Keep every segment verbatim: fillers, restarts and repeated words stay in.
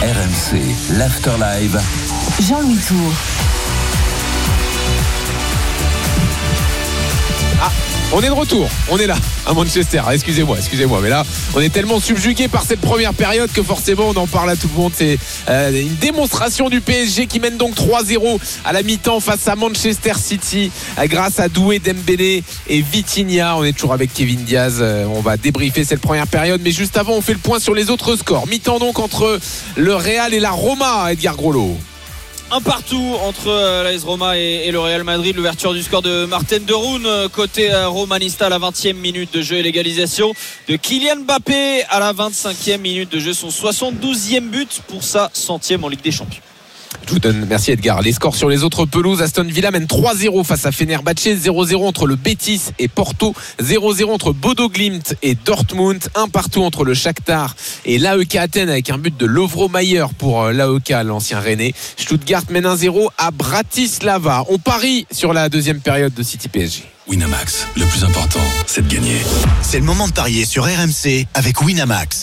R M C, l'Afterlive. Jean-Louis Tour. Ah, on est de retour, on est là à Manchester. Ah, excusez-moi, excusez-moi, mais là, on est tellement subjugué par cette première période que forcément on en parle à tout le monde. C'est euh, une démonstration du P S G qui mène donc trois zéro à la mi-temps face à Manchester City euh, grâce à Doué, Dembélé et Vitinha. On est toujours avec Kevin Diaz. Euh, on va débriefer cette première période, mais juste avant, on fait le point sur les autres scores. Mi-temps donc entre le Real et la Roma, Edgar Groslo. Un partout entre l'A S Roma et, et le Real Madrid. L'ouverture du score de Martin de Roon côté romanista à la vingtième minute de jeu et l'égalisation de Kylian Mbappé à la vingt-cinquième minute de jeu, son soixante-douzième but pour sa centième en Ligue des Champions. Je vous donne, merci Edgar. Les scores sur les autres pelouses: Aston Villa mène trois zéro face à Fenerbahçe, zéro zéro entre le Betis et Porto, zéro zéro entre Bodo Glimt et Dortmund, un partout entre le Shakhtar et l'A E K Athènes avec un but de Lovro Mayer pour l'A E K, l'ancien Rennais. Stuttgart mène un zéro à Bratislava. On parie sur la deuxième période de City P S G. Winamax, le plus important, c'est de gagner. C'est le moment de parier sur R M C avec Winamax.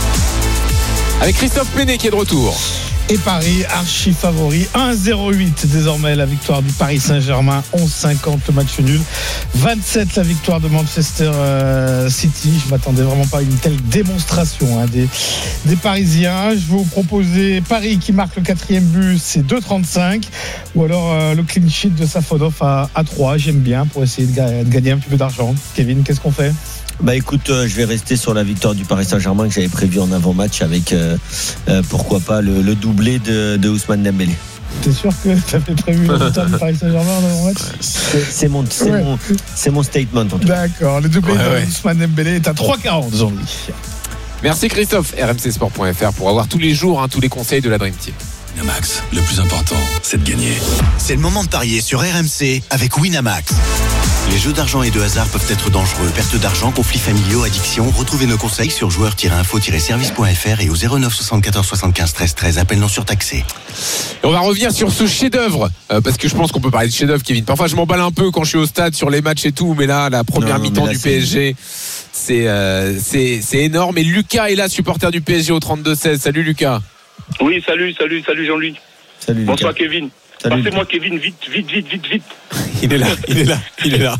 Avec Christophe Plenet qui est de retour. Et Paris archi favori, un zéro huit désormais la victoire du Paris Saint-Germain, onze cinquante le match nul, vingt-sept la victoire de Manchester euh, City. Je m'attendais vraiment pas à une telle démonstration hein, des, des Parisiens. Je vais vous proposer Paris qui marque le quatrième but, c'est deux trente-cinq, ou alors euh, le clean sheet de Safonov à, à trois. J'aime bien pour essayer de, ga- de gagner un petit peu d'argent. Kevin, qu'est-ce qu'on fait ? Bah écoute, euh, je vais rester sur la victoire du Paris Saint-Germain que j'avais prévu en avant-match avec euh, euh, pourquoi pas le, le doublé de, de Ousmane Dembélé. T'es sûr que t'avais prévu la victoire du Paris Saint-Germain en avant-match ? C'est, c'est, mon, c'est, ouais. mon, c'est mon statement en tout cas. D'accord, le doublé ouais, de ouais. Ousmane Dembélé est à trois quarante, Jean-Louis. Merci Christophe. R M C sport point F R pour avoir tous les jours hein, tous les conseils de la Dream Team. Winamax, le plus important, c'est de gagner. C'est le moment de parier sur R M C avec Winamax. Les jeux d'argent et de hasard peuvent être dangereux. Perte d'argent, conflits familiaux, addiction. Retrouvez nos conseils sur joueurs tiret info tiret service point F R et au zéro neuf soixante-quatorze soixante-quinze treize treize. Appel non surtaxé. Et on va revenir sur ce chef-d'œuvre euh, parce que je pense qu'on peut parler de chef-d'œuvre, Kevin. Parfois, je m'emballe un peu quand je suis au stade sur les matchs et tout, mais là, la première Non, mi-temps là, du c'est... P S G, c'est, euh, c'est, c'est énorme. Et Lucas est là, supporter du P S G au trente-deux seize. Salut Lucas. Oui, salut, salut, salut Jean-Louis. Salut Bonsoir Lucas. Kevin. Salut. Passez-moi Kevin, vite, vite, vite, vite, vite. Il est là, il est là, il est là.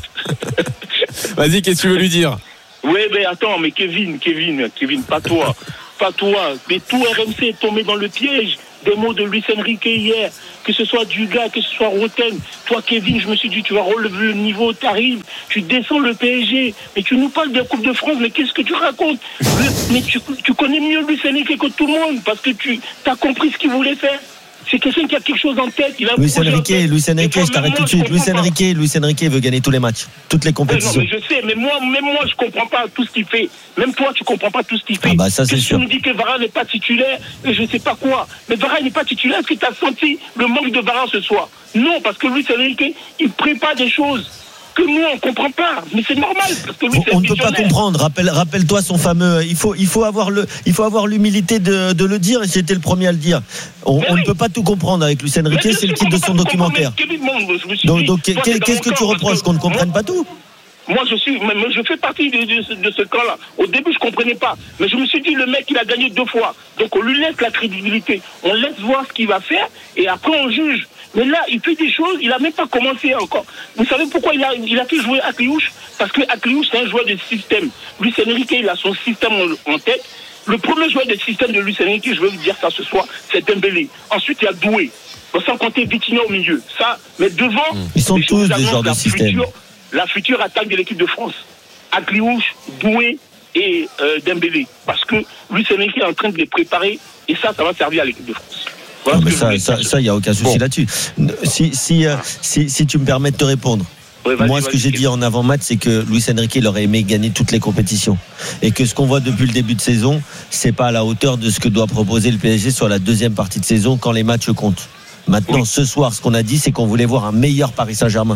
Vas-y, qu'est-ce que tu veux lui dire ? Oui, mais attends, mais Kevin, Kevin, Kevin, pas toi. Pas toi. Mais tout R M C est tombé dans le piège des mots de Luis Enrique hier. Que ce soit Dugas, que ce soit Roten. Toi, Kevin, je me suis dit, tu vas relever le niveau, t'arrives, tu descends le P S G. Mais tu nous parles de la Coupe de France, mais qu'est-ce que tu racontes ? le, Mais tu, tu connais mieux Luis Enrique que tout le monde, parce que tu as compris ce qu'il voulait faire. C'est quelqu'un qui a quelque chose en tête. Il a Luis Enrique, Luis Enrique, je t'arrête tout de suite. Luis Enrique, Luis Enrique veut gagner tous les matchs, toutes les compétitions. Ouais, non, mais je sais, mais moi, même moi, je comprends pas tout ce qu'il fait. Même toi, tu comprends pas tout ce qu'il fait. Ah bah ça c'est que sûr. Tu me dis que Varane n'est pas titulaire et je sais pas quoi. Mais Varane n'est pas titulaire. Est-ce que tu as senti le manque de Varane ce soir ? Non, parce que Luis Enrique, il prépare des choses que nous on comprend pas, mais c'est normal parce que lui, on, c'est on ne peut pas comprendre. Rappelle, rappelle-toi son fameux. Il faut, il faut avoir le, il faut avoir l'humilité de, de le dire. Et j'étais le premier à le dire. On, on oui. ne peut pas tout comprendre avec Luis Enrique. C'est le titre de son documentaire. Donc, donc qu'est-ce que tu reproches, qu'on ne comprenne pas tout ? Moi, je suis, mais je fais partie de, de, de ce camp-là. Au début, je comprenais pas, mais je me suis dit, le mec, il a gagné deux fois, donc on lui laisse la crédibilité, on laisse voir ce qu'il va faire, et après on juge. Mais là, il fait des choses, il a même pas commencé encore. Vous savez pourquoi il a, il a fait jouer Akliouche ? Parce que Akliouche, c'est un joueur de système. Luis Enrique, il a son système en, en tête. Le premier joueur de système de Luis Enrique, je vais vous dire ça ce soir, c'est Dembélé. Ensuite, il y a Doué. Sans compter Vitinha au milieu. Ça, mais devant, ils sont tous des joueurs de système. Future, la future attaque de l'équipe de France. Akliouche, Doué et euh, Dembélé. Parce que Luis Enrique est en train de les préparer et ça, ça va servir à l'équipe de France. Voilà non, mais ça, ça, ça, il n'y a aucun souci bon. là-dessus. Si, si, euh, si, si tu me permets de te répondre. Ouais, vas-y, moi, ce que j'ai dit en avant-match, c'est que Luis Enrique, il aurait aimé gagner toutes les compétitions. Et que ce qu'on voit depuis le début de saison, c'est pas à la hauteur de ce que doit proposer le P S G sur la deuxième partie de saison quand les matchs comptent. Maintenant, oui. ce soir, ce qu'on a dit, c'est qu'on voulait voir un meilleur Paris Saint-Germain.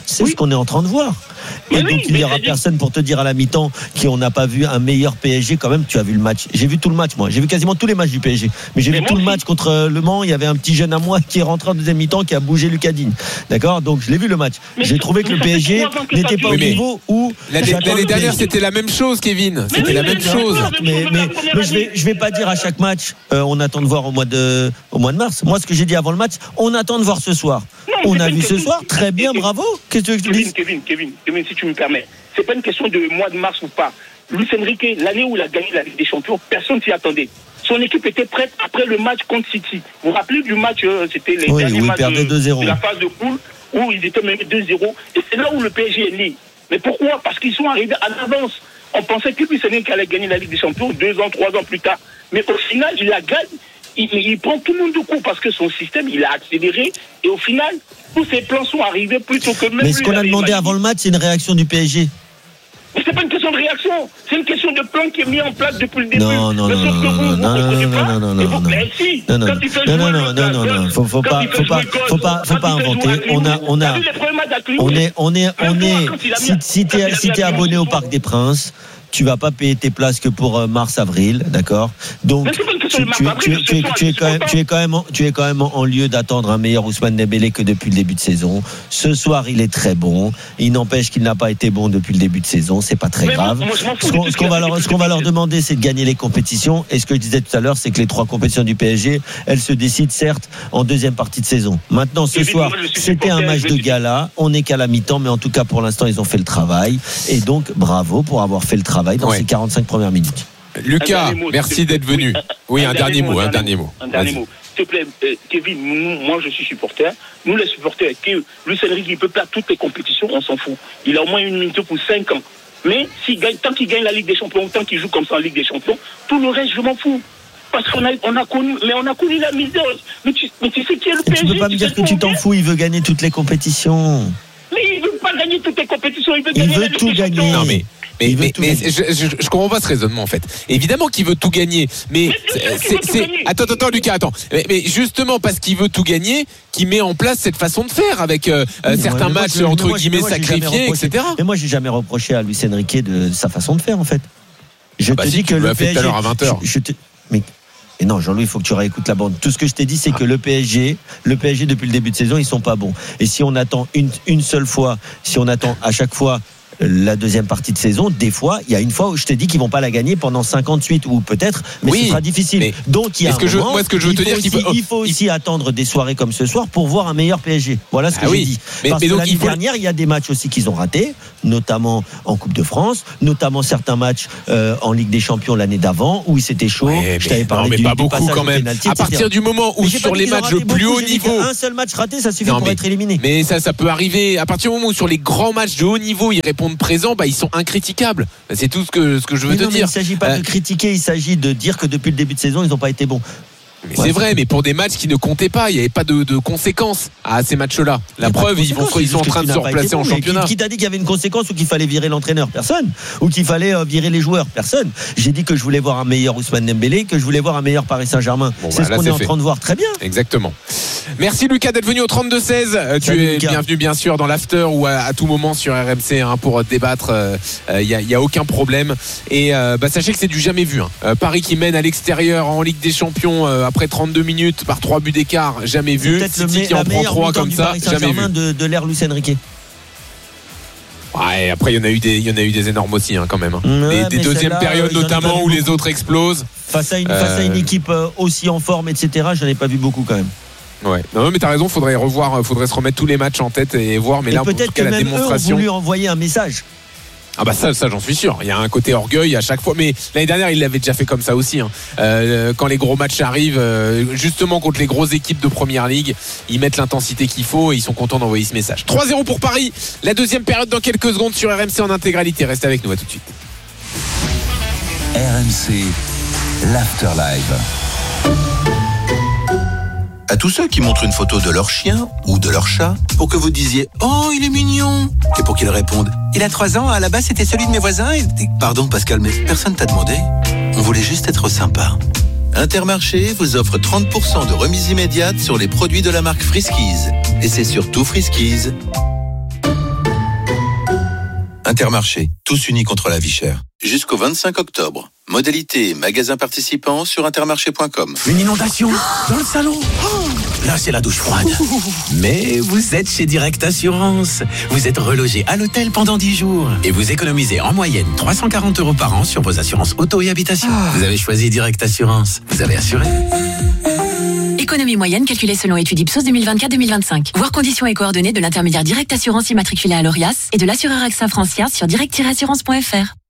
C'est oui. ce qu'on est en train de voir. Et Mais donc, oui, il n'y mais aura c'est- personne pour te dire à la mi-temps qu'on n'a pas vu un meilleur P S G. Quand même, tu as vu le match. J'ai vu tout le match, moi. J'ai vu quasiment tous les matchs du P S G. Mais j'ai Mais vu moi tout le aussi. match contre Le Mans. Il y avait un petit jeune à moi qui est rentré en deuxième mi-temps, qui a bougé Lucas Digne. D'accord? Donc, je l'ai vu le match. Mais J'ai ça- trouvé que mais le ça fait P S G trois ans que n'était ça pas au dure. niveau où. L'année, j'attends l'année le dernière, P S G. c'était la même chose, Kevin. Mais C'était oui, la mais même bien chose. sûr. Mais, mais, mais je vais, je vais pas dire à chaque match, euh, on attend de voir au mois de, au mois de mars. Moi, ce que j'ai dit avant le match, on attend de voir ce soir. Non, On c'est a pas vu une ce question- soir, très bien, Kevin, bravo. Qu'est-ce que tu veux que je te Kevin, dise? Kevin, Kevin, Kevin, si tu me permets, c'est pas une question de mois de mars ou pas. Luis Enrique, l'année où il a gagné la Ligue des Champions, personne s'y attendait. Son équipe était prête après le match contre City. Vous vous rappelez du match, euh, c'était les Oui, derniers où ils matchs perdaient de, deux zéro. de la phase de poule, où ils étaient menés deux zéro. Et c'est là où le P S G est né. Mais pourquoi? Parce qu'ils sont arrivés à l'avance. On pensait que Luis Enrique allait gagner la Ligue des Champions deux ans, trois ans plus tard. Mais au final, il la gagne. Il, il prend tout le monde de coup parce que son système, il a accéléré. Et au final, tous ses plans sont arrivés plus tôt que même Mais lui ce qu'on a l'avait demandé imaginé. avant le match, c'est une réaction du P S G. Mais c'est pas une question de réaction, c'est une question de plan qui est mis en place depuis le début. Non, non, Mais non, sauf que non, vous, vous non, comprenez non, pas. non, non, Et non, vous- non. mais si, Non, non, quand il fait non, jouer non, le non, non, non, Glasgow, non, faut, faut quand pas, il fait faut jouer pas, Gold, faut pas, faut quand pas il fait jouer inventer. Akliou, On a, on t'as a, vu les premiers matchs d'Akliou? on est, on est, on Même est. toi, quand il a Si, mis- si quand il a t'es, mis si t'es Akliou, abonné au c'est Parc bon. des Princes, tu vas pas payer tes places que pour euh, mars-avril, d'accord? Donc, Mais c'est pas une question tu, de tu, mars-avril, tu, tu, ce soir, tu es je quand suis même, content. tu es quand même, en, tu es quand même en, en lieu d'attendre un meilleur Ousmane Dembélé que depuis le début de saison. Ce soir, il est très bon. Il n'empêche qu'il n'a pas été bon depuis le début de saison. C'est pas très Mais grave. moi, je m'en fous Ce de qu'on, tout ce qu'on ce va qu'il a leur, fait ce qu'on va leur depuis- demander, c'est de gagner les compétitions. Et ce que je disais tout à l'heure, c'est que les trois compétitions du P S G, elles se décident certes en deuxième partie de saison. Maintenant, ce Évidemment, soir, je suis c'était un supporter, match je de suis- gala. On n'est qu'à la mi-temps, mais en tout cas, pour l'instant, ils ont fait le travail. Et donc, bravo pour avoir fait le travail dans Ouais. ces quarante-cinq premières minutes. Lucas, Un dernier mot, merci s'il te d'être plaît. venu. Oui, un dernier mot, un dernier mot. Un dernier Vas-y. mot. S'il te plaît, euh, Kevin, nous, moi je suis supporter. Nous les supporters, que Luis Enrique il peut perdre toutes les compétitions, on s'en fout. Il a au moins une minute pour cinq ans. Mais s'il gagne, tant qu'il gagne la Ligue des Champions, tant qu'il joue comme ça en Ligue des Champions, tout le reste je m'en fous. Parce qu'on a, on a connu, mais on a connu la misère. Mais tu, mais tu sais qui est le Et P S G? tu peux pas me dire sais que tu t'en combien? fous. Il veut gagner toutes les compétitions. Mais il veut pas gagner toutes les compétitions, il veut Il gagner veut la Ligue tout des gagner. Champions. Non mais mais, Il veut mais, tout mais gagner. je, je, je comprends pas ce raisonnement en fait. Évidemment qu'il veut tout gagner, mais, Mais bien sûr qu'il c'est, veut tout c'est- gagner. attends attends Lucas attends. Mais, mais justement parce qu'il veut tout gagner, qu'il met en place cette façon de faire avec euh, Mais moi- certains mais moi, matchs je- mais entre moi, je- guillemets moi, j'ai jamais sacrifiés, reproché- et cetera. Mais moi, j'ai jamais reproché à Luis Enrique de sa façon de faire, en fait. Je Ah bah te si, dis tu que me le l'as fait P S G. tout à l'heure à vingt heures. je- je te- mais et non, Jean-Louis, il faut que tu réécoutes la bande. Tout ce que je t'ai dit, c'est Ah. que le P S G, le P S G depuis le début de saison, ils sont pas bons. Et si on attend une, une seule fois, si on attend à chaque fois la deuxième partie de saison, des fois, il y a une fois où je t'ai dit qu'ils vont pas la gagner pendant cinquante-huit ou peut-être, mais Oui, ce sera difficile. mais Donc il y a est-ce un que je- moment, moi, ce que je veux il te faut dire qu'il aussi- faut- il faut aussi attendre des soirées comme ce soir pour voir un meilleur P S G. Voilà ce que Ah j'ai oui. dit. Mais- Parce mais que donc, l'année il faut- dernière, il y a des matchs aussi qu'ils ont ratés, notamment en Coupe de France, notamment certains matchs euh, en Ligue des Champions l'année d'avant où c'était chaud. Ouais, je mais- t'avais parlé non, mais du, pas du beaucoup passage quand au même. pénalty, À et cetera. partir du moment où Mais j'ai pas sur dit les qu'ils ont matchs raté le plus beaucoup, haut j'ai dit niveau, qu'un seul match raté, ça suffit Non, pour mais- être éliminé. mais ça, ça peut arriver. À partir du moment où sur les grands matchs de haut niveau, ils répondent présent, bah ils sont incriticables. C'est tout ce que ce que je veux Mais te non, mais dire. il ne s'agit pas Euh, de critiquer, il s'agit de dire que depuis le début de saison, ils n'ont pas été bons. Mais Ouais, c'est c'est vrai, tout. mais pour des matchs qui ne comptaient pas, il n'y avait pas de, de conséquences à ces matchs-là. Il y La a pas de preuve, ils, vont, conséquences, ils sont en c'est juste train que de tu se n'as pas été replacer en bon. Mais championnat. Qui, qui t'a dit qu'il y avait une conséquence ou qu'il fallait virer l'entraîneur? Personne. Ou qu'il fallait euh, virer les joueurs? Personne. J'ai dit que je voulais voir un meilleur Ousmane Dembélé, que je voulais voir un meilleur Paris Saint-Germain. Bon, c'est bah, ce là, qu'on c'est est en fait. train de voir. Très bien. Exactement. Merci Lucas d'être venu au trente-deux seize. Euh, tu Salut, es Lucas. bienvenu bien sûr dans l'after ou à, à tout moment sur R M C hein, pour euh, débattre. Il n'y a, y a aucun problème. Et euh, bah, sachez que c'est du jamais vu. hein. Euh, Paris qui mène à l'extérieur en Ligue des Champions euh, après trente-deux minutes par trois buts d'écart, jamais C'est vu. peut-être le City me- qui en la prend meilleure trois mi-temps comme du ça, Paris jamais vu. Saint-Germain de, de l'ère Luis Enrique. Ouais, après il y en a eu des, il y en a eu des énormes aussi hein, quand même. hein. Ouais, des des mais deuxièmes celle-là, périodes euh, j'en ai pas notamment vu où les beaucoup. autres explosent. Face à une, Euh, face à une équipe euh, aussi en forme, et cetera, je n'en ai pas vu beaucoup quand même. Ouais. Non mais t'as raison, faudrait revoir, faudrait se remettre tous les matchs en tête et voir. Mais Et là, en tout peut-être que cas, la même eux ont démonstration. voulu envoyer un message. Ah bah ça, ça j'en suis sûr. Il y a un côté orgueil à chaque fois. Mais l'année dernière, il l'avait déjà fait comme ça aussi. hein. Euh, quand les gros matchs arrivent, euh, justement contre les grosses équipes de Première Ligue, ils mettent l'intensité qu'il faut et ils sont contents d'envoyer ce message. trois zéro pour Paris. La deuxième période dans quelques secondes sur R M C en intégralité. Restez avec nous, à tout de suite. R M C, l'Afterlife. À tous ceux qui montrent une photo de leur chien ou de leur chat pour que vous disiez « Oh, il est mignon !» et pour qu'ils répondent « Il a trois ans, à la base c'était celui de mes voisins et... » Pardon Pascal, mais personne t'a demandé. On voulait juste être sympa. Intermarché vous offre trente pour cent de remise immédiate sur les produits de la marque Friskies. Et c'est surtout Friskies. Intermarché, tous unis contre la vie chère. Jusqu'au vingt-cinq octobre. Modalité et magasins participants sur intermarché point com. Une inondation dans le salon. Là, c'est la douche froide. Mais vous êtes chez Direct Assurance. Vous êtes relogé à l'hôtel pendant dix jours. Et vous économisez en moyenne trois cent quarante euros par an sur vos assurances auto et habitation. Vous avez choisi Direct Assurance. Vous avez assuré. Économie moyenne calculée selon étude Ipsos deux mille vingt-quatre deux mille vingt-cinq. Voir conditions et coordonnées de l'intermédiaire Direct Assurance immatriculé à l'Orias et de l'assureur AXA Francia sur direct tiret assurance point f r.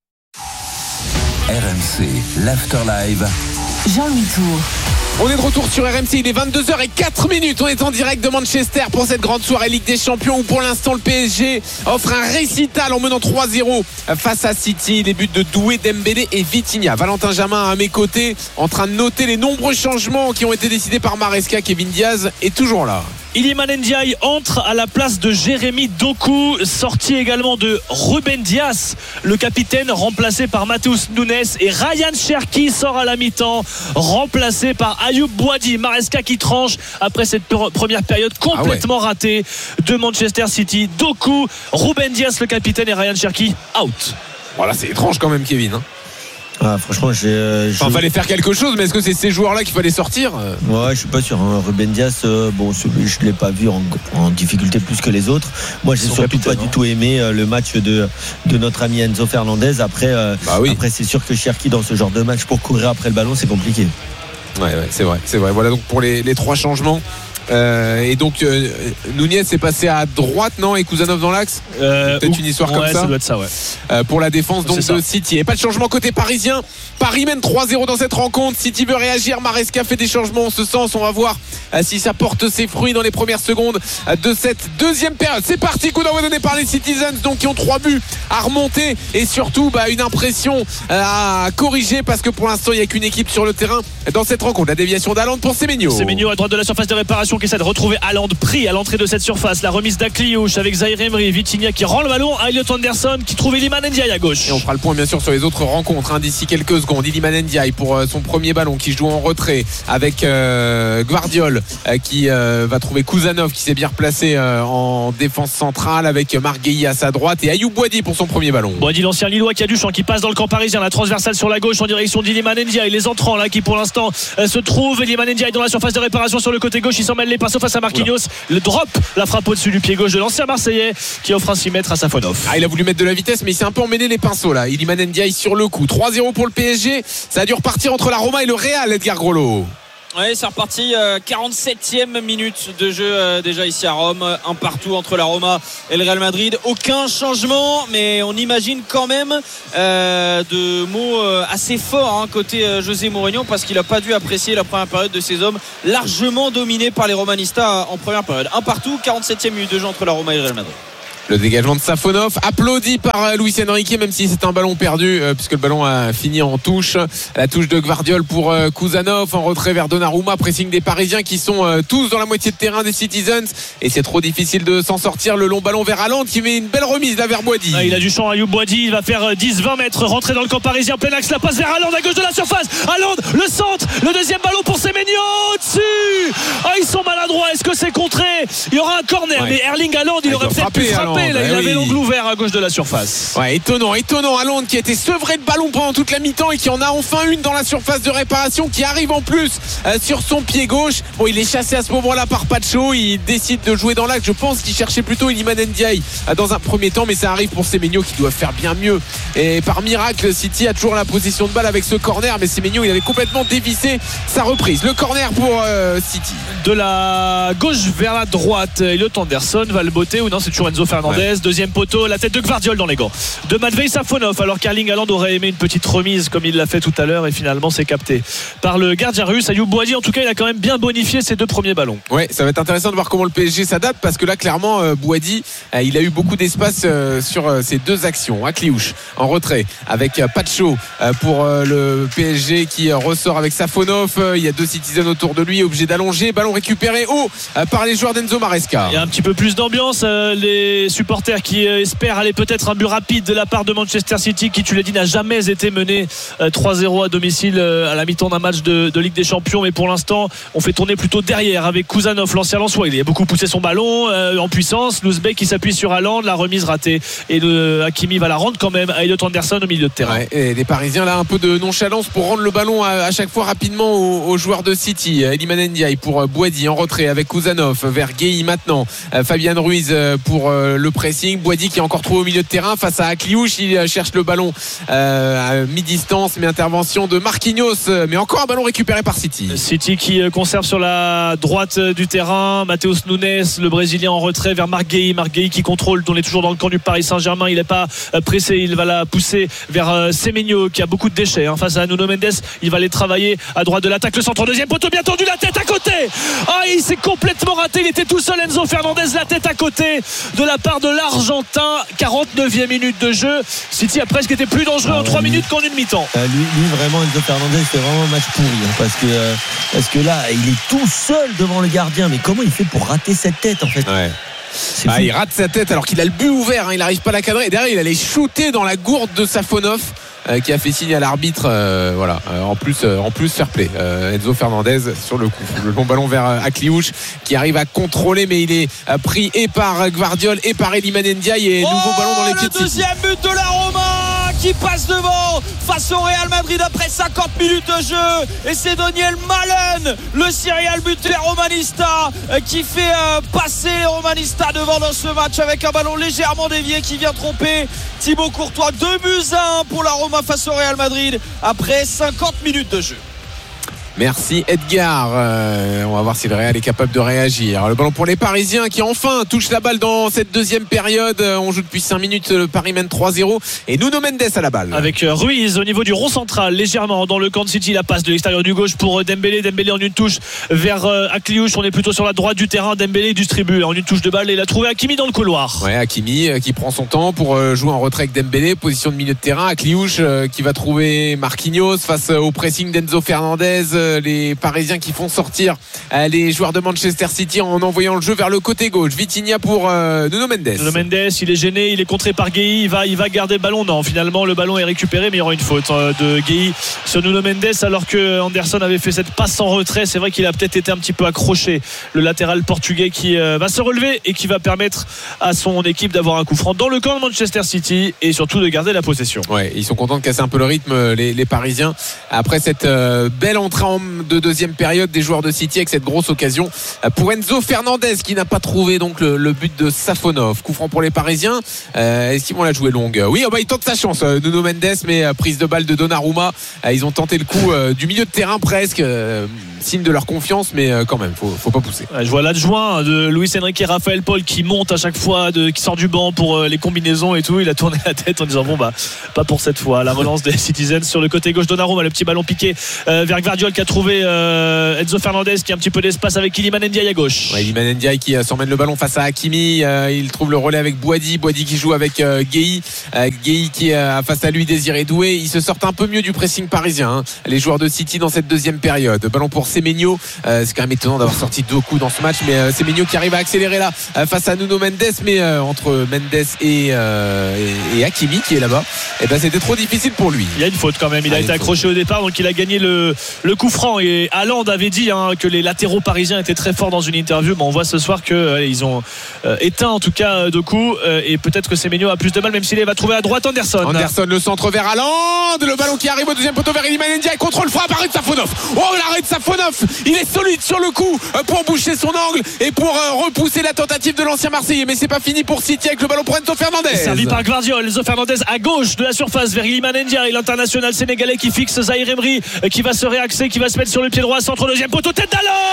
R M C, l'Afterlive. Jean-Louis Tour. On est de retour sur R M C, il est vingt-deux heures zéro quatre. On est en direct de Manchester pour cette grande soirée Ligue des Champions où pour l'instant le P S G offre un récital en menant trois zéro face à City. Les buts de Doué, Dembélé et Vitinha. Valentin Jamin à mes côtés en train de noter les nombreux changements qui ont été décidés par Maresca. Kevin Diaz est toujours là. Iliman Ndiaye entre à la place de Jérémy Doku, sorti également de Ruben Dias, le capitaine, remplacé par Matheus Nunes, et Ryan Cherki sort à la mi-temps, remplacé par Ayoub Boadi. Maresca qui tranche après cette première période complètement ah ouais. ratée de Manchester City. Doku, Ruben Dias le capitaine et Ryan Cherki out. Voilà, c'est étrange quand même, Kevin. Hein. Ah, franchement, j'ai. Euh, enfin, il fallait faire quelque chose, mais est-ce que c'est ces joueurs-là qu'il fallait sortir ? Ouais, je suis pas sûr. Hein. Ruben Dias, euh, bon, je l'ai pas vu en, en difficulté plus que les autres. Moi, j'ai surtout pas du tout aimé euh, le match de, de notre ami Enzo Fernandez. Après, euh, bah oui. après, c'est sûr que Cherki dans ce genre de match pour courir après le ballon, c'est compliqué. Ouais, ouais, c'est vrai, c'est vrai. Voilà donc pour les, les trois changements. Euh, et donc euh, Nunez est passé à droite, non, et Kouzanov dans l'axe. euh, Peut-être ou... une histoire ouais, comme ça. Ça doit être ça, ouais. Euh, pour la défense donc de City. Et pas de changement côté parisien. Paris mène trois zéro dans cette rencontre. City veut réagir. Maresca fait des changements en ce sens. On va voir euh, si ça porte ses fruits dans les premières secondes euh, de cette deuxième période. C'est parti. Coup d'envoi donné par les Citizens, donc qui ont trois buts à remonter et surtout bah, une impression euh, à corriger parce que pour l'instant il n'y a qu'une équipe sur le terrain dans cette rencontre. La déviation d'Haaland pour Semenyo. Semenyo à droite de la surface de réparation qui essaie de retrouver Haaland pris à l'entrée de cette surface. La remise d'Akliouche avec Zaïre Emery, Vitinha qui rend le ballon à Elliot Anderson qui trouve Iliman Ndiaye à gauche. Et on fera le point bien sûr sur les autres rencontres hein, d'ici quelques secondes. Iliman Ndiaye pour euh, son premier ballon qui joue en retrait avec euh, Gvardiol euh, qui euh, va trouver Kouzanov qui s'est bien replacé euh, en défense centrale avec Marguerite à sa droite et Ayoub Boadi pour son premier ballon. Boadi l'ancien Lillois qui a du champ qui passe dans le camp parisien, la transversale sur la gauche en direction d'Iliman Ndiaye. Les entrants là qui pour l'instant euh, se trouvent. Iliman Ndiaye dans la surface de réparation sur le côté gauche, il s'en mêle les pinceaux face à Marquinhos. Oula. Le drop, la frappe au-dessus du pied gauche de l'ancien Marseillais qui offre un six mètres à Safonov. Ah, il a voulu mettre de la vitesse mais il s'est un peu emmêlé les pinceaux là. Iliman Ndiaye sur le coup. trois zéro pour le P S G. Ça a dû repartir entre la Roma et le Real, Edgar Groslo. Oui, c'est reparti. euh, quarante-septième minute de jeu euh, déjà ici à Rome. Un partout entre la Roma et le Real Madrid. Aucun changement, mais on imagine quand même euh, de mots euh, assez forts hein, côté euh, José Mourinho parce qu'il n'a pas dû apprécier la première période de ses hommes largement dominés par les Romanistas en première période. Un partout, quarante-septième minute de jeu entre la Roma et le Real Madrid. Le dégagement de Safonov applaudi par Luis Enrique même si c'est un ballon perdu euh, puisque le ballon a fini en touche. La touche de Gvardiol pour euh, Kouzanov en retrait vers Donnarumma, pressing des Parisiens qui sont euh, tous dans la moitié de terrain des Citizens et c'est trop difficile de s'en sortir. Le long ballon vers Haaland qui met une belle remise là vers Boadi. Ah, il a du champ Ayoub Boadi, il va faire dix vingt mètres rentrer dans le camp parisien, plein axe, la passe vers Haaland à gauche de la surface. Haaland, le centre, le deuxième ballon pour Semenyo au-dessus. Ah, ils sont maladroits, est-ce que c'est contré? Il y aura un corner ouais. mais Erling Haaland il ah, aurait peut-être pu frapper Haaland, là, il avait oui. ouvert à gauche de la surface. Ouais, étonnant, étonnant. Haaland qui a été sevré de ballon pendant toute la mi-temps et qui en a enfin une dans la surface de réparation qui arrive en plus euh, sur son pied gauche. Bon, il est chassé à ce moment-là par Pacho. Il décide de jouer dans l'axe. Je pense qu'il cherchait plutôt Iliman Ndiaye euh, dans un premier temps, mais ça arrive pour Semenyo qui doit faire bien mieux. Et par miracle, City a toujours la possession de balle avec ce corner, mais Semenyo il avait complètement dévissé sa reprise. Le corner pour euh, City. De la gauche vers la droite, Elliot Anderson va le botter ou non, c'est toujours Enzo Fernandez. Ouais. Deuxième poteau, la tête de Gvardiol dans les gants de Matvei Safonov, alors qu'Erling Haaland aurait aimé une petite remise comme il l'a fait tout à l'heure et finalement c'est capté par le gardien russe. Ayoub Boadi en tout cas il a quand même bien bonifié ses deux premiers ballons. Ouais, ça va être intéressant de voir comment le P S G s'adapte parce que là clairement euh, Boadi euh, il a eu beaucoup d'espace euh, sur euh, ces deux actions. Akliouche en retrait avec euh, Pacho euh, pour euh, le P S G qui euh, ressort avec Safonov. Euh, il y a deux Citizens autour de lui, obligé d'allonger, ballon récupéré haut euh, par les joueurs d'Enzo Enzo Maresca. Il y a un petit peu plus d'ambiance, euh, les supporters qui euh, espèrent aller peut-être un but rapide de la part de Manchester City, qui, tu l'as dit, n'a jamais été mené euh, trois zéro à domicile euh, à la mi-temps d'un match de, de Ligue des Champions. Mais pour l'instant, on fait tourner plutôt derrière avec Kouzanov, l'ancien Lensois. Il a beaucoup poussé son ballon euh, en puissance. Louzbek qui s'appuie sur Haaland, la remise ratée, et le Hakimi va la rendre quand même à Elliot Anderson au milieu de terrain. Ouais, et les Parisiens là, un peu de nonchalance pour rendre le ballon à, à chaque fois rapidement aux, aux joueurs de City. Iliman Ndiaye pour Boady en retrait avec Kouzanov vers Gueye maintenant. Fabien Ruiz pour le pressing. Boady qui est encore trouvé au milieu de terrain face à Akliouche. Il cherche le ballon à mi-distance, mais intervention de Marquinhos, mais encore un ballon récupéré par City. City qui conserve sur la droite du terrain Matheus Nunes, le Brésilien en retrait vers Marc Gueye. Marc Gueye qui contrôle, on est toujours dans le camp du Paris Saint-Germain. Il n'est pas pressé, il va la pousser vers Semenyo qui a beaucoup de déchets hein, face à Nuno Mendes. Il va aller travailler à droite de l'attaque, le centre deuxième poteau bien tendu, la tête à côté. Ah, il s'est complètement raté, il était tout seul, Enzo Fernandez, la tête à côté de la part de l'Argentin. quarante-neuvième minute de jeu. City a presque été plus dangereux ah, en trois oui. minutes qu'en une mi-temps. Euh, lui, lui vraiment Enzo Fernandez c'est vraiment un match pourri hein, parce que euh, parce que là il est tout seul devant le gardien, mais comment il fait pour rater cette tête en fait? Ouais. Ah, il rate sa tête alors qu'il a le but ouvert hein, il n'arrive pas à la cadrer. Derrière il allait shooter dans la gourde de Safonov euh, qui a fait signe à l'arbitre euh, voilà euh, en plus euh, en plus fair play. euh, Enzo Fernandez sur le coup, le long ballon vers euh, Akliouche qui arrive à contrôler, mais il est euh, pris et par Gvardiol et par Iliman Ndiaye, et oh, nouveau ballon dans les pieds de City. Le deuxième but de la Roma qui passe devant face au Real Madrid après cinquante minutes de jeu, et c'est Daniel Malen, le serial buteur romanista, qui fait euh, passer Romanista devant dans ce match avec un ballon légèrement dévié qui vient tromper Thibaut Courtois. Deux buts à un pour la Roma face au Real Madrid après cinquante minutes de jeu. Merci Edgar. Euh, on va voir si le Real est capable de réagir. Le ballon pour les Parisiens qui enfin touchent la balle dans cette deuxième période. On joue depuis cinq minutes, le Paris mène trois zéro et Nuno Mendes à la balle. Avec Ruiz au niveau du rond central, légèrement dans le camp de City, la passe de l'extérieur du gauche pour Dembélé. Dembélé en une touche vers Akliouche. On est plutôt sur la droite du terrain. Dembélé distribue en une touche de balle et il a trouvé Hakimi dans le couloir. Ouais, Hakimi qui prend son temps pour jouer en retrait avec Dembélé, position de milieu de terrain. Akliouche qui va trouver Marquinhos face au pressing d'Enzo Fernandez. Les Parisiens qui font sortir les joueurs de Manchester City en envoyant le jeu vers le côté gauche. Vitinha pour euh, Nuno Mendes. Nuno Mendes, il est gêné, il est contré par Gueye. Il va, il va garder le ballon. Non, finalement, le ballon est récupéré, mais il y aura une faute de Gueye sur Nuno Mendes, alors que Anderson avait fait cette passe en retrait. C'est vrai qu'il a peut-être été un petit peu accroché, le latéral portugais qui euh, va se relever et qui va permettre à son équipe d'avoir un coup franc dans le camp de Manchester City et surtout de garder la possession. Ouais, ils sont contents de casser un peu le rythme, les, les Parisiens, après cette euh, belle entrée en de deuxième période des joueurs de City avec cette grosse occasion pour Enzo Fernandez qui n'a pas trouvé donc le, le but de Safonov. Coup franc pour les Parisiens. Euh, est-ce qu'ils vont la jouer longue? Oui, oh bah, il tente sa chance, euh, Nuno Mendes, mais euh, prise de balle de Donnarumma. Euh, ils ont tenté le coup euh, du milieu de terrain presque. Euh, signe de leur confiance, mais euh, quand même, faut, faut pas pousser. Je vois l'adjoint de Luis Enrique et Raphaël Paul qui monte à chaque fois, de, qui sort du banc pour euh, les combinaisons et tout. Il a tourné la tête en disant bon bah pas pour cette fois. La relance des Citizens sur le côté gauche. Donnarumma, le petit ballon piqué euh, vers Gvardiol qui a trouvé euh, Enzo Fernandez qui a un petit peu d'espace avec Iliman Ndiaye à gauche. Ouais, Iliman Ndiaye qui euh, s'emmène le ballon face à Hakimi. Euh, il trouve le relais avec Boady. Boady qui joue avec euh, Gueye. Euh, Gueye qui a euh, face à lui Désiré Doué. Ils se sortent un peu mieux du pressing parisien, hein, les joueurs de City dans cette deuxième période. Ballon pour Semenyo. Euh, c'est quand même étonnant d'avoir sorti deux coups dans ce match, mais euh, Semenyo qui arrive à accélérer là euh, face à Nuno Mendes, mais euh, entre Mendes et, euh, et, et Hakimi qui est là-bas, et ben c'était trop difficile pour lui. Il y a une faute quand même. Il ah, a été accroché au départ, donc il a gagné le, le coup franc. Et Haaland avait dit hein, que les latéraux parisiens étaient très forts dans une interview, mais on voit ce soir que euh, ils ont euh, éteint en tout cas de coups euh, et peut-être que Semenyo a plus de mal, même s'il va trouver à droite Anderson. Anderson, le centre vers Haaland, le ballon qui arrive au deuxième poteau vers Iliman Ndiaye, contrôle frappe, arrêt de Safonov. Oh, l'arrêt de Safonov, il est solide sur le coup pour boucher son angle et pour repousser la tentative de l'ancien Marseillais, mais c'est pas fini pour City avec le ballon pour Enzo Fernandez. Servi par Gvardiol. Enzo Fernandez à gauche de la surface vers Iliman Ndiaye, l'international sénégalais qui fixe Zahir Emery, qui va se réaxer, qui va se mettre sur le pied droit, centre deuxième poteau, tête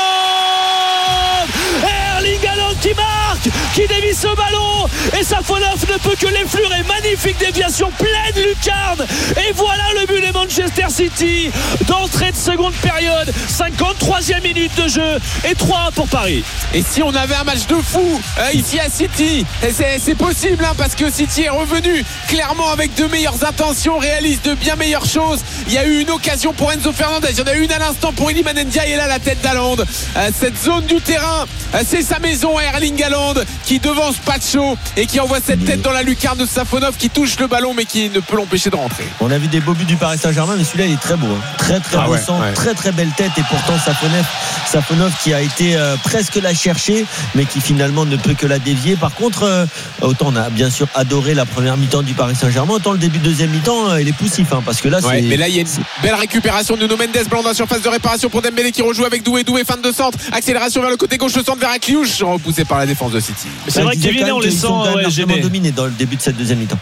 d'Haaland, Erling Haaland qui marque, qui dévie ce ballon, et Safonov ne peut que l'effleurer. Magnifique déviation, pleine lucarne, et voilà le but de Manchester City d'entrée de seconde période, cinquante-troisième minute de jeu et trois un pour Paris. Et si on avait un match de fou euh, ici à City, c'est, c'est possible hein, parce que City est revenu clairement avec de meilleures intentions, réalise de bien meilleures choses. Il y a eu une occasion pour Enzo Fernandez, il y en a eu une à l'instant pour Iliman Ndiaye, et là la tête d'Haaland. Euh, cette zone du terrain, euh, c'est sa maison à Erling Haaland qui devance Pacho et qui envoie cette tête dans la lucarne de Safonov qui touche le ballon mais qui ne peut l'empêcher de rentrer. On a vu des beaux buts du Paris Saint-Germain, mais celui-là il est très beau, hein. Très très ah beau ouais, centre, ouais. Très très belle tête, et pourtant Safonov, Safonov qui a été euh, presque la chercher mais qui finalement ne peut que la dévier. Par contre, euh, autant on a bien sûr adoré la première mi-temps du Paris Saint-Germain, autant le début de deuxième mi-temps euh, il est poussif, hein, parce que là ouais, c'est... Mais là il y a une belle récupération de Nuno Mendes, ballon dans la surface de réparation pour Dembélé qui rejoue avec Doué, Doué fin de centre, accélération vers le côté gauche, le centre vers Akliouche, repoussé par la défense de City. C'est vrai que Kevin, on les sent largement dominés dans le début de cette deuxième mi-temps.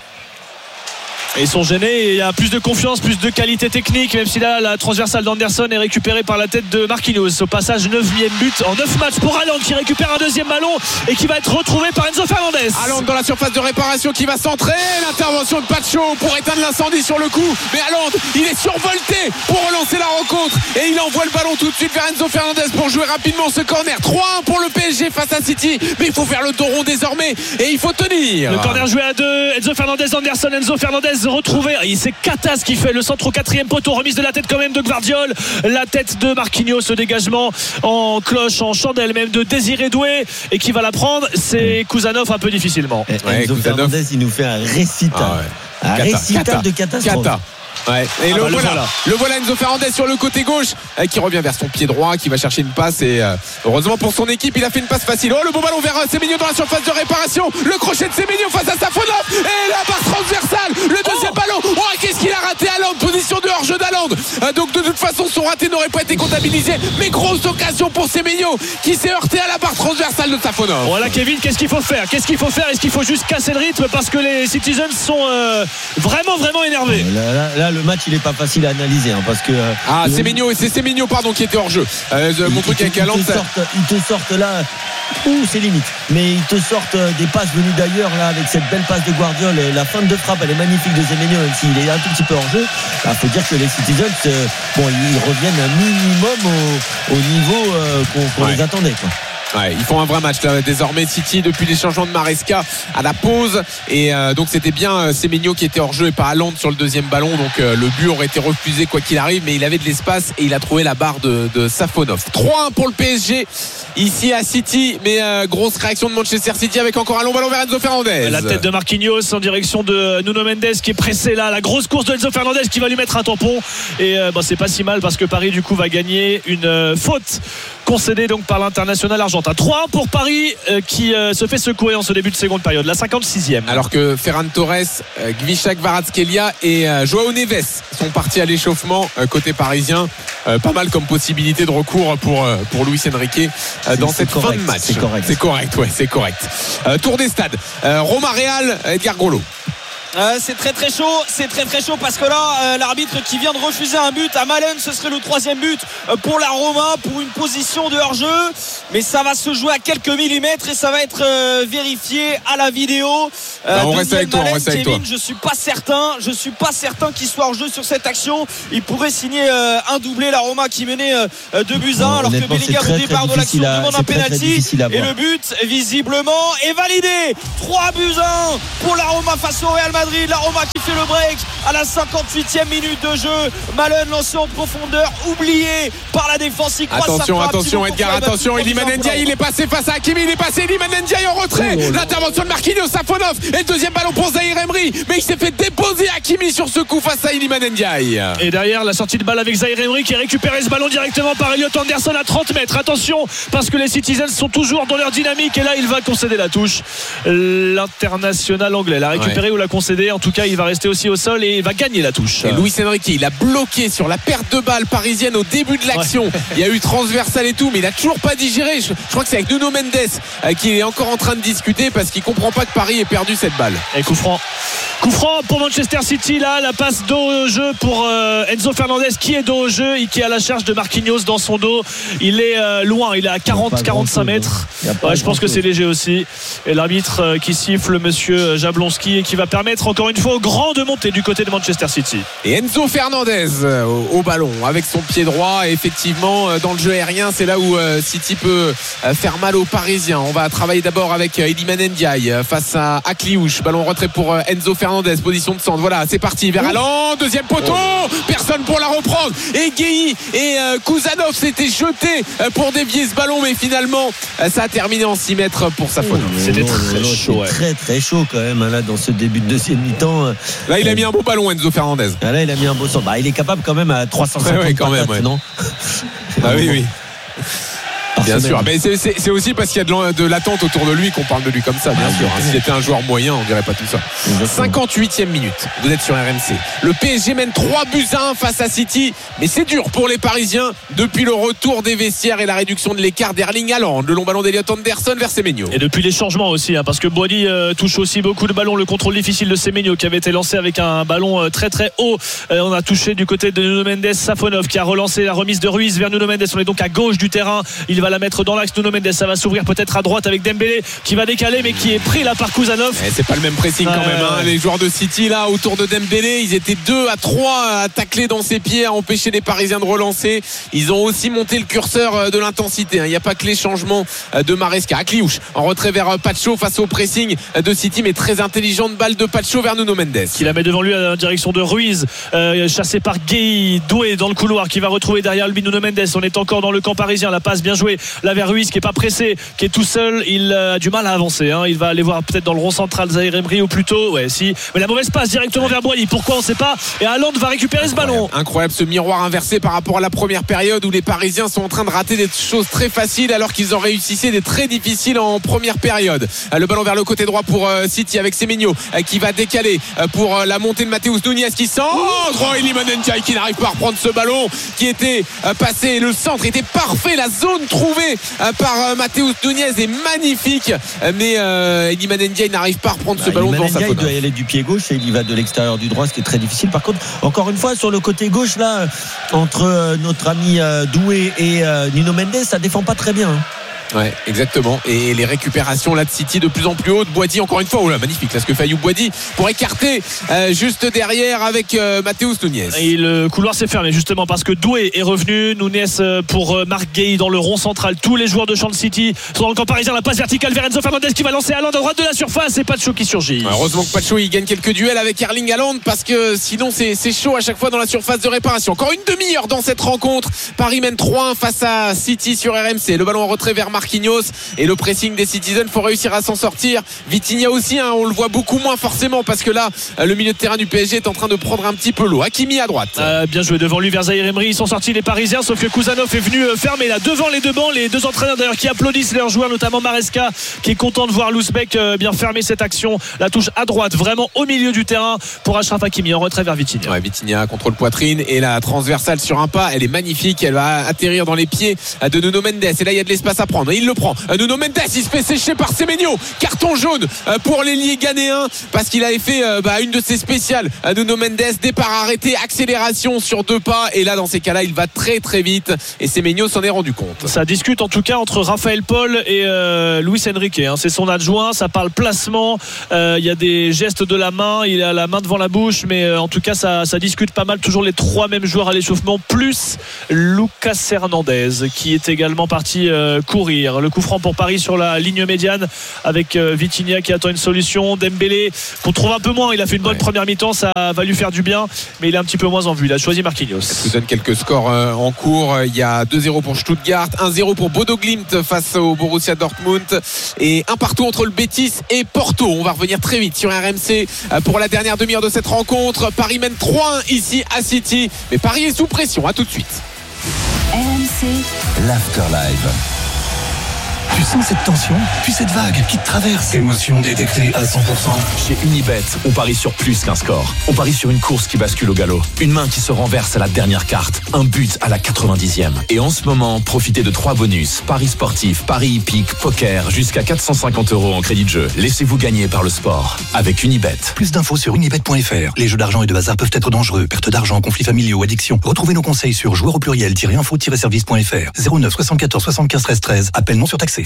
Et ils sont gênés, et il y a plus de confiance, plus de qualité technique, même si là la transversale d'Anderson est récupérée par la tête de Marquinhos. Au passage, neuvième but en neuf matchs pour Haaland qui récupère un deuxième ballon et qui va être retrouvé par Enzo Fernandez. Haaland dans la surface de réparation qui va centrer, l'intervention de Pacho pour éteindre l'incendie sur le coup, mais Haaland il est survolté pour relancer la rencontre et il envoie le ballon tout de suite vers Enzo Fernandez pour jouer rapidement ce corner. trois un pour le P S G face à City, mais il faut faire le dos rond désormais et il faut tenir. Le corner joué à deux, Enzo Fernandez, Anderson, Enzo Fernandez retrouvé, c'est Kata qui fait le centre au quatrième poteau, remise de la tête quand même de Gvardiol, la tête de Marquinhos, ce dégagement en cloche, en chandelle même de Désiré Doué, et qui va la prendre, c'est Kouzanov un peu difficilement. Et ouais, Enzo Kouzanov. Fernandez il nous fait un récital, ah ouais. un Kata, récital Kata, de catastrophe. Kata. Ouais. Et ah le, bah, voilà, le voilà, le voilà Enzo Fernandez sur le côté gauche euh, qui revient vers son pied droit, qui va chercher une passe et euh, heureusement pour son équipe il a fait une passe facile. Oh le beau ballon vers euh, Semenyo dans la surface de réparation, le crochet de Semenyo face à Safonov et la barre transversale, le deuxième oh ballon. Oh qu'est-ce qu'il a raté Haaland, position de hors-jeu d'Haaland, euh, donc de toute façon son raté n'aurait pas été comptabilisé, mais grosse occasion pour Semenyo qui s'est heurté à la barre transversale de Safonov. Voilà Kevin, qu'est-ce qu'il faut faire Qu'est-ce qu'il faut faire Est-ce qu'il faut juste casser le rythme parce que les Citizens sont euh, vraiment vraiment énervés? Là, là, là le match il est pas facile à analyser, hein, parce que euh, ah c'est Semenyo, c'est Semenyo pardon qui était hors jeu. Euh, mon truc avec Haaland, ils te sortent, ils te sortent là, ouh c'est limite, mais ils te sortent des passes venues d'ailleurs là avec cette belle passe de Gvardiol. La fin de frappe elle est magnifique de Semenyo, même s'il est un tout petit peu hors jeu. Il faut dire que les Citizens euh, bon ils reviennent un minimum au, au niveau euh, qu'on, qu'on ouais. les attendait quoi. Ouais, ils font un vrai match là, désormais City depuis les changements de Maresca à la pause et euh, donc c'était bien euh, Semenyo qui était hors jeu et pas Haaland sur le deuxième ballon, donc euh, le but aurait été refusé quoi qu'il arrive, mais il avait de l'espace et il a trouvé la barre de, de Safonov. trois un pour le P S G ici à City, mais euh, grosse réaction de Manchester City avec encore un long ballon vers Enzo Fernandez. La tête de Marquinhos en direction de Nuno Mendes qui est pressé là, la grosse course de Enzo Fernandez qui va lui mettre un tampon et euh, bah, c'est pas si mal parce que Paris du coup va gagner une euh, faute concédé donc par l'international argentin. trois un pour Paris euh, qui euh, se fait secouer en ce début de seconde période, la cinquante-sixième. Alors que Ferran Torres, euh, Gvisha Kvaratskhelia et euh, Joao Neves sont partis à l'échauffement euh, côté parisien. Euh, pas mal comme possibilité de recours pour, euh, pour Luis Enrique euh, dans cette correct, fin de match. C'est correct. C'est correct, ouais, c'est correct. Euh, tour des stades. Euh, Roma Real, Edgar Grolo. Euh, c'est très très chaud, c'est très très chaud parce que là euh, l'arbitre qui vient de refuser un but à Malen, ce serait le troisième but euh, pour la Roma pour une position de hors-jeu, mais ça va se jouer à quelques millimètres et ça va être euh, vérifié à la vidéo. Euh, bah, on reste avec toi, Malen, on reste avec Kevin, toi. je suis pas certain, je suis pas certain qu'il soit hors-jeu sur cette action. Il pourrait signer euh, un doublé, la Roma qui menait euh, deux buts à un, alors que Bellingham au départ de l'action à, demande un penalty et le but visiblement est validé. trois buts à un pour la Roma face au Real Madrid. La Roma qui fait le break à la cinquante-huitième minute de jeu. Malen lancé en profondeur, oublié par la défense. Attention, attention Edgar, attention. Iliman Ndiaye, il est passé face à Hakimi, il est passé. Iliman Ndiaye en retrait. Oh, l'intervention de Marquinhos, Safonov et le deuxième ballon pour Zahir Emery, mais il s'est fait déposer Hakimi sur ce coup face à Iliman Ndiaye. Et derrière la sortie de balle avec Zahir Emery qui récupère ce ballon directement par Elliot Anderson à trente mètres. Attention parce que les Citizens sont toujours dans leur dynamique et là il va concéder la touche. L'international anglais l'a récupéré ouais. ou l'a concédé. En tout cas il va rester aussi au sol et il va gagner la touche. Et Luis Enrique il a bloqué sur la perte de balle parisienne au début de l'action. Ouais. Il y a eu transversal et tout, mais il a toujours pas digéré. Je, je crois que c'est avec Nuno Mendes euh, qu'il est encore en train de discuter parce qu'il comprend pas que Paris ait perdu cette balle. Et coup franc. Coup franc pour Manchester City, là la passe dos au jeu pour euh, Enzo Fernandez qui est dos au jeu et qui est à la charge de Marquinhos dans son dos. Il est euh, loin, il est à quarante à quarante-cinq mètres. Ouais, je pense que c'est léger aussi. Et l'arbitre euh, qui siffle monsieur Jablonski et qui va permettre encore une fois au grand de monter du côté de Manchester City. Et Enzo Fernandez euh, au, au ballon avec son pied droit. Et effectivement euh, dans le jeu aérien c'est là où euh, City peut euh, faire mal aux Parisiens. On va travailler d'abord avec euh, Iliman Ndiaye euh, face à Akliouche. Ballon retrait pour euh, Enzo Fernandez Fernandez, position de centre. Voilà, c'est parti vers Haaland, deuxième poteau, personne pour la reprendre. Et Guéhi et euh, Kouzanov s'étaient jetés euh, pour dévier ce ballon, mais finalement euh, ça a terminé en six mètres pour Safonov. Oh, c'était très non, chaud. Ouais. Très très chaud quand même hein, là dans ce début de deuxième mi-temps. Là, il a mis un beau ballon, Enzo Fernandez. Ah, là, il a mis un beau centre. Bah, il est capable quand même à trois cent cinquante ouais, ouais, quand patates, même, ouais. non Ah oui, oui. Bien semaine. sûr, mais c'est, c'est, c'est aussi parce qu'il y a de, de l'attente autour de lui qu'on parle de lui comme ça, bien ah, sûr. Hein. S'il était un joueur moyen, on dirait pas tout ça. cinquante-huitième minute, vous êtes sur R M C. Le P S G mène trois buts à un face à City, mais c'est dur pour les Parisiens depuis le retour des vestiaires et la réduction de l'écart d'Erling Haaland. Le long ballon d'Eliott Anderson vers Semenyo. Et depuis les changements aussi, hein, parce que Boady euh, touche aussi beaucoup de ballons. Le contrôle difficile de Semenyo qui avait été lancé avec un ballon euh, très très haut. Euh, on a touché du côté de Nuno Mendes. Safonov qui a relancé la remise de Ruiz vers Nuno Mendes. On est donc à gauche du terrain. Il va la mettre dans l'axe. Nuno Mendes, ça va s'ouvrir peut-être à droite avec Dembélé qui va décaler mais qui est pris là par Kouzanov. Et c'est pas le même pressing quand euh... même hein. Les joueurs de City là autour de Dembélé, ils étaient deux à trois à tacler dans ses pieds, à empêcher les Parisiens de relancer. Ils ont aussi monté le curseur de l'intensité hein. Il n'y a pas que les changements de Maresca. Akliouche en retrait vers Pacho face au pressing de City, mais très intelligente balle de Pacho vers Nuno Mendes qui la met devant lui à la direction de Ruiz, euh, chassé par Guéhi. Doué dans le couloir qui va retrouver derrière lui Nuno Mendes. On est encore dans le camp parisien, la passe bien jouée là vers Ruiz qui est pas pressé, qui est tout seul, il a du mal à avancer hein. Il va aller voir peut-être dans le rond central Zahir Emery ou plutôt ouais si, mais la mauvaise passe directement vers Boigny, pourquoi on ne sait pas, et Haaland va récupérer incroyable, ce ballon. Incroyable ce miroir inversé par rapport à la première période où les Parisiens sont en train de rater des choses très faciles alors qu'ils en réussissaient des très difficiles en première période. Le ballon vers le côté droit pour City avec Semenyo qui va décaler pour la montée de Matheus Nunes qui centre. Oh, Iliman Ndiaye qui n'arrive pas à reprendre ce ballon qui était passé, le centre était parfait, la zone trouvée par Matheus Nunes est magnifique, mais euh, Iliman Ndiaye n'arrive pas à reprendre bah, ce ballon devant sa faute. Il doit y aller du pied gauche et il y va de l'extérieur du droit, ce qui est très difficile. Par contre, encore une fois, sur le côté gauche là, entre euh, notre ami euh, Doué et euh, Nuno Mendes, ça défend pas très bien. Hein. Ouais, exactement. Et les récupérations là de City de plus en plus hautes. Boady encore une fois, oh là, magnifique. Là, ce que fait Ayoub Boady pour écarter euh, juste derrière avec euh, Matheus Nunes. Et le couloir s'est fermé justement parce que Doué est revenu. Nunes pour Marc Guéhi dans le rond central. Tous les joueurs de Champ City sont dans le camp parisien. La passe verticale vers Enzo Fernandez qui va lancer Haaland à droite de la surface et Pacho qui surgit. Ouais, heureusement que Pacho il gagne quelques duels avec Erling Haaland parce que sinon c'est, c'est chaud à chaque fois dans la surface de réparation. Encore une demi-heure dans cette rencontre. Paris mène trois un face à City sur R M C. Le ballon en retrait vers Marquinhos et le pressing des Citizens, faut réussir à s'en sortir. Vitinha aussi hein, on le voit beaucoup moins forcément parce que là le milieu de terrain du P S G est en train de prendre un petit peu l'eau. Hakimi à droite, euh, bien joué devant lui vers Zahir Emery. Ils sont sortis les Parisiens, sauf que Kouzanov est venu fermer là devant les deux bancs. Les deux entraîneurs d'ailleurs qui applaudissent leurs joueurs, notamment Maresca qui est content de voir Lousbek bien fermer cette action. La touche à droite vraiment au milieu du terrain pour Achraf Hakimi en retrait vers Vitinha. Ouais, Vitinha contrôle poitrine et la transversale sur un pas, elle est magnifique, elle va atterrir dans les pieds de Nuno Mendes et là il y a de l'espace à prendre, il le prend. Nuno Mendes il se fait sécher par Semenyo, carton jaune pour l'ailier ghanéen parce qu'il avait fait bah, une de ses spéciales. Nuno Mendes, départ arrêté, accélération sur deux pas et là dans ces cas-là il va très très vite et Semenyo s'en est rendu compte. Ça discute en tout cas entre Raphaël Paul et euh, Luis Enrique hein. C'est son adjoint, ça parle placement, il euh, y a des gestes de la main, il a la main devant la bouche, mais euh, en tout cas ça, ça discute pas mal, toujours les trois mêmes joueurs à l'échauffement plus Lucas Hernandez qui est également parti euh, courir. Le coup franc pour Paris sur la ligne médiane avec euh, Vitinha qui attend une solution. Dembélé qu'on trouve un peu moins, il a fait une bonne ouais. première mi-temps, ça va lui faire du bien, mais il est un petit peu moins en vue. Il a choisi Marquinhos. Je vous donne quelques scores euh, en cours. Il y a deux zéro pour Stuttgart, un zéro pour Bodo Glimt face au Borussia Dortmund et un partout entre le Betis et Porto. On va revenir très vite sur R M C euh, pour la dernière demi-heure de cette rencontre. Paris mène trois un ici à City, mais Paris est sous pression. À tout de suite. R M C l'Afterlife. Tu sens cette tension, puis cette vague qui te traverse. Émotion détectée à cent pour cent. Chez Unibet, on parie sur plus qu'un score. On parie sur une course qui bascule au galop. Une main qui se renverse à la dernière carte. Un but à la quatre-vingt-dixième. Et en ce moment, profitez de trois bonus. Paris sportif, paris hippique, poker, jusqu'à quatre cent cinquante euros en crédit de jeu. Laissez-vous gagner par le sport. Avec Unibet. Plus d'infos sur unibet point f r. Les jeux d'argent et de hasard peuvent être dangereux. Perte d'argent, conflits familiaux, addiction. Retrouvez nos conseils sur joueurs au pluriel-info-service point f r. zéro neuf soixante-quatorze soixante-quinze treize treize. Appel non surtaxé.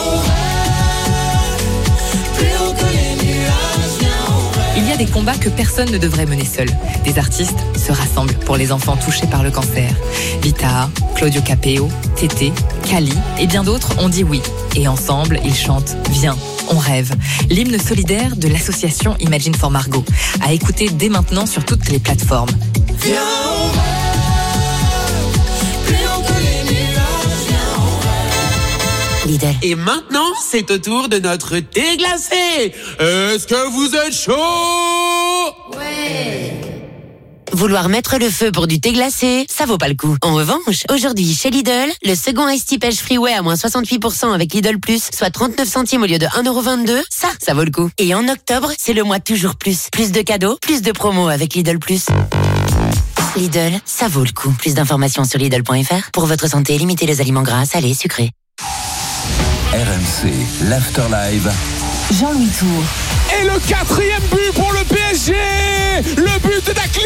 Il y a des combats que personne ne devrait mener seul. Des artistes se rassemblent pour les enfants touchés par le cancer. Vita, Claudio Capeo, Tété, Kali et bien d'autres ont dit oui. Et ensemble, ils chantent « Viens, on rêve ». L'hymne solidaire de l'association Imagine for Margot. À écouter dès maintenant sur toutes les plateformes. Viens, on rêve, plus haut que les nuages, viens, on rêve. Lidl. Et maintenant, c'est au tour de notre thé glacé. Est-ce que vous êtes chaud? Ouais. Vouloir mettre le feu pour du thé glacé, ça vaut pas le coup. En revanche, aujourd'hui, chez Lidl, le second Ice Tea Pêche Freeway à moins soixante-huit pour cent avec Lidl Plus, soit trente-neuf centimes au lieu de un euro vingt-deux, ça, ça vaut le coup. Et en octobre, c'est le mois toujours plus. Plus de cadeaux, plus de promos avec Lidl Plus. Lidl, ça vaut le coup. Plus d'informations sur Lidl point F R. Pour votre santé, limitez les aliments gras, salés, sucrés. R M C, l'Afterlive. Jean-Louis Tour. Et le quatrième but pour le P S G. Le but d'Akli